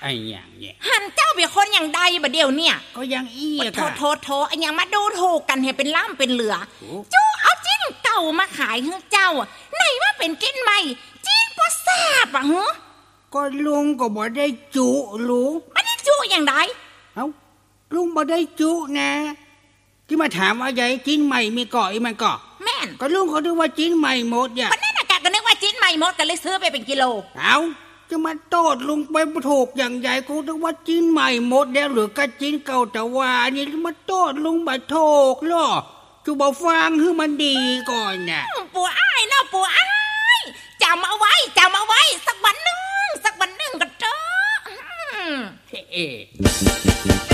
อ้อย่างเนี่ยหันเจ้าเป็นคนอย่างใดบ่เดี๋ยวเนี่ยก็ยังอี้อะค่ะโทอันยังมาดูถูกกันให้เป็นล่ำเป็นเหลือจู้เอาจิ้นเก่ามาขายให้เจ้าไหนว่าเป็นกินใหม่จิ้นบ่แซ่บอ่ะฮะก็ลุงก็บ่ได้จุลุงบ่ได้จุอย่างใดเอ้าลุงบ่ได้จุนะที่มาถามว่าใหญ่จิ้นใหม่มีก่ออีมันก่อแม่นก็ลุงเขาดูว่าจิ้นใหม่หมดอย่าปานนั้นน่ะกะก็นึกว่าจิ้นใหม่หมดก็เลยซื้อไปเป็นกิโลเอ้าจะมาโทษลุงไปถูกอย่างใหญ่กูนึกว่าจิ้นใหม่หมดแล้วหรือก็จิ้นเก่าแต่ว่าอันนี้มาโทษลุงบ่ถูกหรอจูบ่ฟังให้มันดีก่อนน่ะปู่อ้ายเนาะปู่อ้ายจำเอาไว้สักวันนึงก็เจอ